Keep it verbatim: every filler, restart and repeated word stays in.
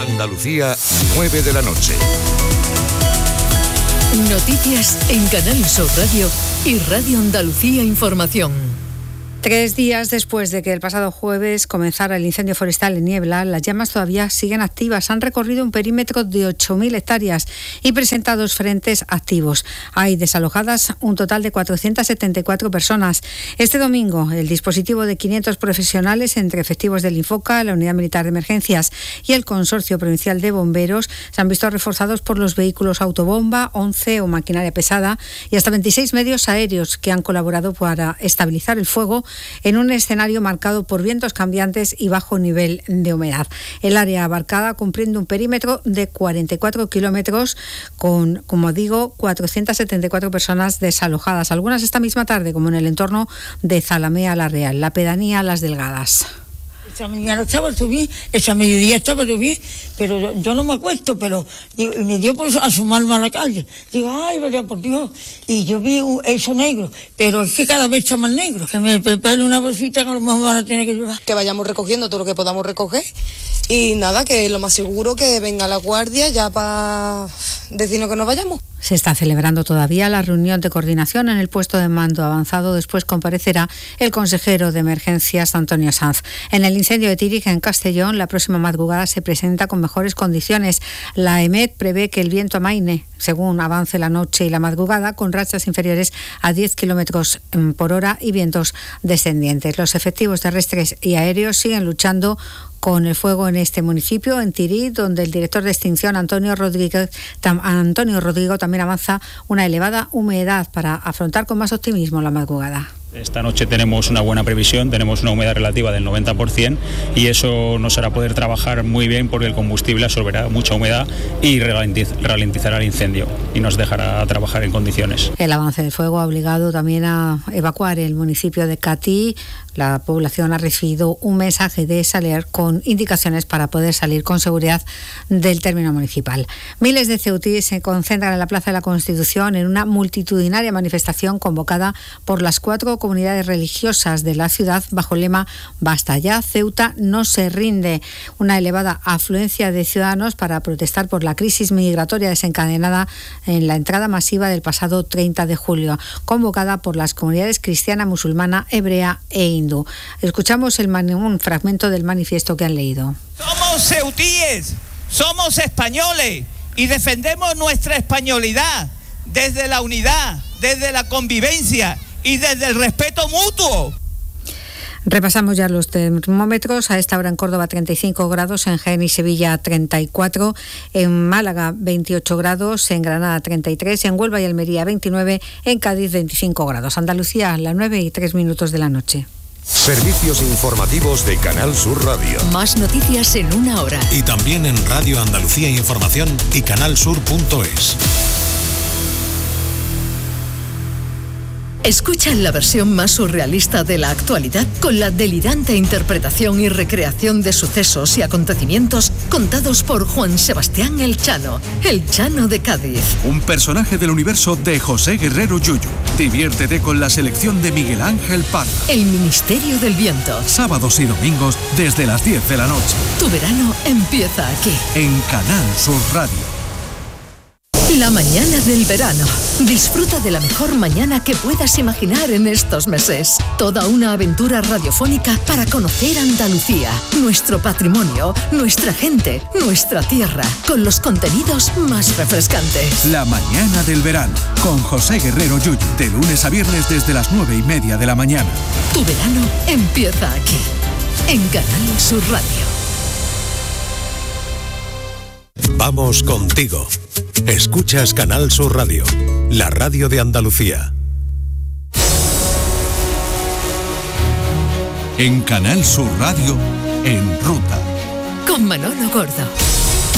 Andalucía, nueve de la noche. Noticias en Canal Sur Radio y Radio Andalucía Información. Tres días después de que el pasado jueves comenzara el incendio forestal en Niebla, las llamas todavía siguen activas. Han recorrido un perímetro de ocho mil hectáreas y presenta dos frentes activos. Hay desalojadas un total de cuatrocientas setenta y cuatro personas. Este domingo, el dispositivo de quinientos profesionales entre efectivos del Infoca, la Unidad Militar de Emergencias y el Consorcio Provincial de Bomberos se han visto reforzados por los vehículos autobomba, once o maquinaria pesada y hasta veintiséis medios aéreos que han colaborado para estabilizar el fuego en un escenario marcado por vientos cambiantes y bajo nivel de humedad. El área abarcada comprende un perímetro de cuarenta y cuatro kilómetros con, como digo, cuatrocientas setenta y cuatro personas desalojadas, algunas esta misma tarde, como en el entorno de Zalamea la Real, la pedanía Las Delgadas. Esa mañana estaba subir, esa mediodía estaba subir, pero yo, yo no me acuesto, pero y, y me dio por asomarme a la calle. Digo, ay, vaya por Dios. Y yo vi eso negro, pero es que cada vez está más negro. Que me prepare una bolsita que a lo mejor van a tener que llevar. Que vayamos recogiendo todo lo que podamos recoger y nada, que lo más seguro que venga la guardia ya para decirnos que nos vayamos. Se está celebrando todavía la reunión de coordinación en el puesto de mando avanzado. Después comparecerá el consejero de emergencias, Antonio Sanz. En el incendio de Tírig, en Castellón, la próxima madrugada se presenta con mejores condiciones. La E M E T prevé que el viento amaine según avance la noche y la madrugada, con rachas inferiores a diez kilómetros por hora y vientos descendientes. Los efectivos terrestres y aéreos siguen luchando con el fuego en este municipio, en Tirí, donde el director de extinción, Antonio Rodríguez, tam, Antonio Rodrigo, también avanza una elevada humedad para afrontar con más optimismo la madrugada. Esta noche tenemos una buena previsión, tenemos una humedad relativa del noventa por ciento y eso nos hará poder trabajar muy bien porque el combustible absorberá mucha humedad y ralentizará el incendio y nos dejará trabajar en condiciones. El avance del fuego ha obligado también a evacuar el municipio de Catí. La población ha recibido un mensaje de Saler con indicaciones para poder salir con seguridad del término municipal. Miles de ceutíes se concentran en la Plaza de la Constitución en una multitudinaria manifestación convocada por las cuatro comunidades religiosas de la ciudad bajo el lema Basta ya, Ceuta no se rinde. Una elevada afluencia de ciudadanos para protestar por la crisis migratoria desencadenada en la entrada masiva del pasado treinta de julio, convocada por las comunidades cristiana, musulmana, hebrea e hindú. Escuchamos el man- un fragmento del manifiesto que han leído. Somos ceutíes, somos españoles y defendemos nuestra españolidad desde la unidad, desde la convivencia y desde el respeto mutuo. Repasamos ya los termómetros. A esta hora en Córdoba treinta y cinco grados, en Jaén y Sevilla treinta y cuatro, en Málaga veintiocho grados, en Granada treinta y tres, en Huelva y Almería veintinueve, en Cádiz veinticinco grados. Andalucía, las nueve y tres minutos de la noche. Servicios informativos de Canal Sur Radio. Más noticias en una hora. Y también en Radio Andalucía Información y canal sur punto es. Escucha la versión más surrealista de la actualidad con la delirante interpretación y recreación de sucesos y acontecimientos contados por Juan Sebastián El Chano, El Chano de Cádiz. Un personaje del universo de José Guerrero Yuyu. Diviértete con la selección de Miguel Ángel Parra. El Ministerio del Viento. Sábados y domingos desde las diez de la noche. Tu verano empieza aquí. En Canal Sur Radio. La mañana del verano. Disfruta de la mejor mañana que puedas imaginar en estos meses. Toda una aventura radiofónica para conocer Andalucía, nuestro patrimonio, nuestra gente, nuestra tierra, con los contenidos más refrescantes. La mañana del verano, con José Guerrero Yuyu, de lunes a viernes desde las nueve y media de la mañana. Tu verano empieza aquí, en Canal Sur Radio. Vamos contigo. Escuchas Canal Sur Radio, la radio de Andalucía. En Canal Sur Radio, En Ruta. Con Manolo Gordo.